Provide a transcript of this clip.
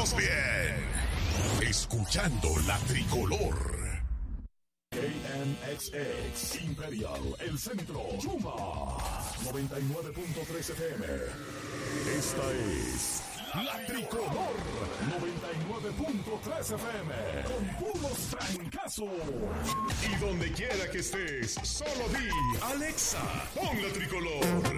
estás bien. Escuchando la tricolor. KNXX Imperial, el centro, Yuma, 99.3 FM. Esta es la tricolor, 99.3 FM, con puros trancazos. Y donde quiera que estés, solo di, Alexa, pon la tricolor.